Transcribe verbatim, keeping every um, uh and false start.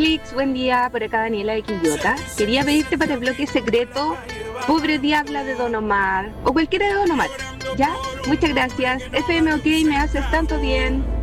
Félix, buen día, por acá Daniela de Quillota. Quería pedirte para el bloque secreto Pobre Diabla de Don Omar o cualquiera de Don Omar. ¿Ya? Muchas gracias. F M OK, me haces tanto bien.